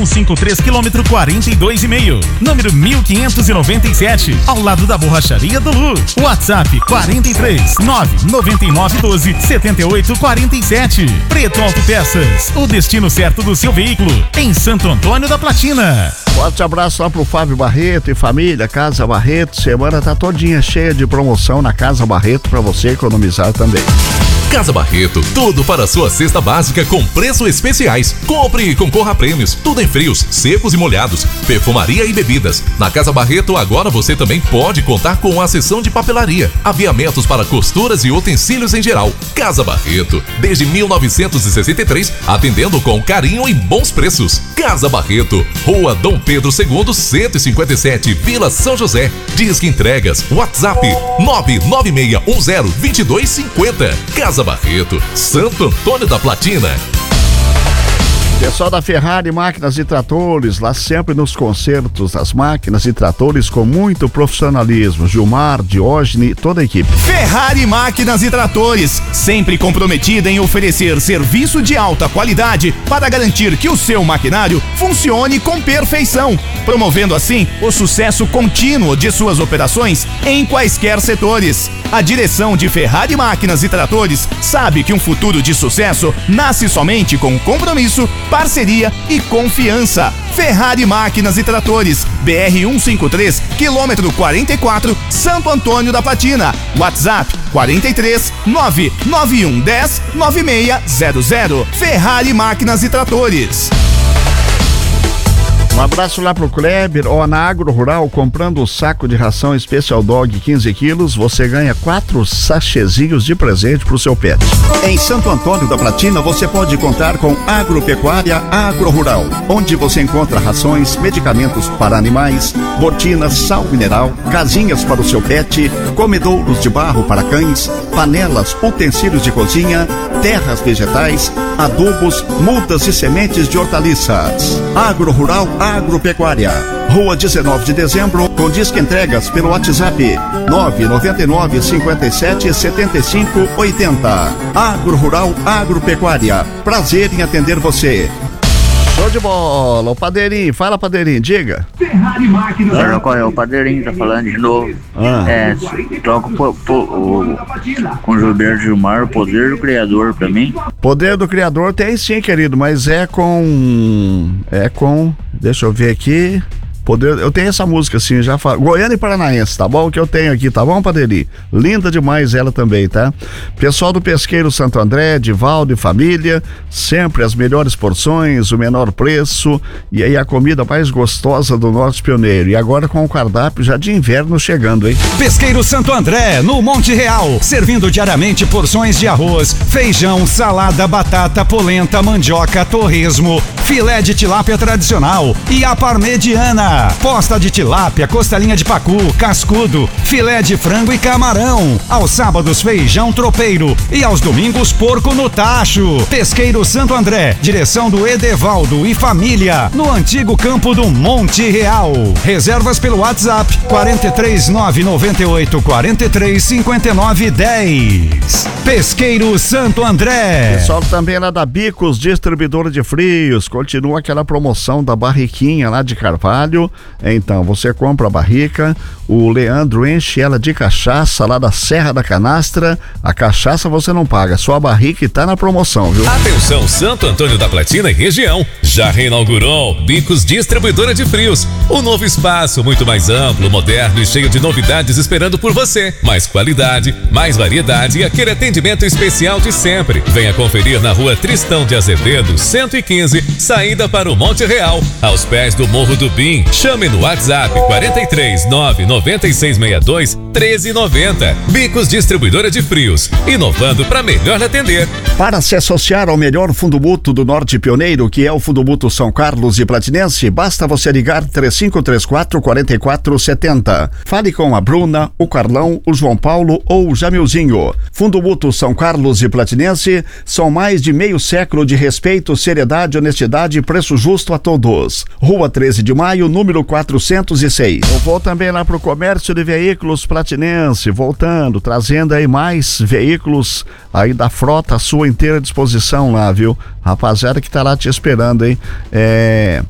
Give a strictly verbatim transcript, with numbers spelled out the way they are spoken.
cento e cinquenta e três, quilômetro quarenta e dois e meio. Número mil quinhentos e noventa e sete, ao lado da Borracharia do Lu. WhatsApp quarenta e três, nove nove nove um dois, sete oito quatro sete. Preto Autopeças, o destino certo do seu veículo, em Santo Antônio da Platina. Forte abraço lá pro Fábio Barreto e família, Casa Barreto. Semana tá todinha cheia de promoção na Casa Barreto pra você economizar também. Casa Barreto, tudo para a sua cesta básica com preços especiais. Compre e concorra a prêmios, tudo em frios, secos e molhados, perfumaria e bebidas. Na Casa Barreto agora você também pode contar com a seção de papelaria, aviamentos para costuras e utensílios em geral. Casa Barreto, desde mil novecentos e sessenta e três, atendendo com carinho e bons preços. Casa Barreto, Rua Dom Pedro segundo, cento e cinquenta e sete, Vila São José. Disque entregas, WhatsApp nove nove seis um zero dois dois cinco zero. Casa Barreto, Santo Antônio da Platina. Pessoal da Ferrari Máquinas e Tratores, lá sempre nos concertos das máquinas e tratores com muito profissionalismo. Gilmar, Diógenes, toda a equipe. Ferrari Máquinas e Tratores, sempre comprometida em oferecer serviço de alta qualidade para garantir que o seu maquinário funcione com perfeição, promovendo assim o sucesso contínuo de suas operações em quaisquer setores. A direção de Ferrari Máquinas e Tratores sabe que um futuro de sucesso nasce somente com compromisso, parceria e confiança. Ferrari Máquinas e Tratores, B R cento e cinquenta e três, quilômetro quarenta e quatro, Santo Antônio da Platina. WhatsApp quarenta e três, nove nove um um zero, nove seis zero zero. Ferrari Máquinas e Tratores. Um abraço lá pro Kleber. Ó, na Agro Rural, comprando o saco de ração Special Dog quinze quilos, você ganha quatro sachezinhos de presente pro seu pet. Em Santo Antônio da Platina, você pode contar com Agropecuária Agro Rural, onde você encontra rações, medicamentos para animais, botinas, sal mineral, casinhas para o seu pet, comedouros de barro para cães, panelas, utensílios de cozinha, terras vegetais, adubos, mudas e sementes de hortaliças. Agro Rural Agropecuária, Rua dezenove de dezembro, com disque entregas pelo WhatsApp nove nove nove, cinco sete, sete cinco oito zero. Agro Rural Agropecuária, prazer em atender você. Show de bola, o Padeirinho, fala Padeirinho, diga. Ferrari Máquinas. Olha qual é, o Padeirinho tá falando de novo. Ah. É, toca po, po, o, com o Gilberto Gilmar, o Poder do Criador pra mim. Poder do Criador tem sim, querido, mas é com... É com... Deixa eu ver aqui... Poder, eu tenho essa música assim, já falo. Goiânia e Paranaense, tá bom? Que eu tenho aqui, tá bom, Padeirinho? Linda demais ela também, tá? Pessoal do Pesqueiro Santo André, Divaldo e família, sempre as melhores porções, o menor preço e aí a comida mais gostosa do Norte Pioneiro. E agora com o cardápio já de inverno chegando, hein? Pesqueiro Santo André, no Monte Real, servindo diariamente porções de arroz, feijão, salada, batata, polenta, mandioca, torresmo, filé de tilápia tradicional e a parmegiana. Posta de tilápia, costelinha de pacu, cascudo, filé de frango e camarão. Aos sábados, feijão tropeiro e aos domingos, porco no tacho. Pesqueiro Santo André, direção do Edevaldo e família, no antigo campo do Monte Real. Reservas pelo WhatsApp quarenta e três, nove nove oito, quarenta e três, cinquenta e nove, dez. Pesqueiro Santo André. Pessoal também lá da Bicos, distribuidora de frios, continua aquela promoção da barriquinha lá de Carvalho. Então, você compra a barrica, o Leandro enche ela de cachaça lá da Serra da Canastra. A cachaça você não paga, só a barrica e tá na promoção, viu? Atenção, Santo Antônio da Platina e região. Já reinaugurou Bicos Distribuidora de Frios. Um novo espaço muito mais amplo, moderno e cheio de novidades esperando por você. Mais qualidade, mais variedade e aquele atendimento especial de sempre. Venha conferir na Rua Tristão de Azevedo, cento e quinze, saída para o Monte Real, aos pés do Morro do Bim. Chame no WhatsApp quarenta e três, nove nove seis seis dois, treze noventa. Bicos Distribuidora de Frios, inovando para melhor atender. Para se associar ao melhor fundo mútuo do Norte Pioneiro, que é o Fundo Mútuo São Carlos e Platinense, basta você ligar três cinco três quatro, quatro quatro sete zero. Fale com a Bruna, o Carlão, o João Paulo ou o Jamilzinho. Fundo Mútuo São Carlos e Platinense são mais de meio século de respeito, seriedade, honestidade e preço justo a todos. Rua treze de maio, número quatrocentos e seis. Eu vou também lá pro comércio de veículos Platinense, voltando, trazendo aí mais veículos aí da frota à sua inteira disposição lá, viu? Rapaziada que tá lá te esperando, hein? É...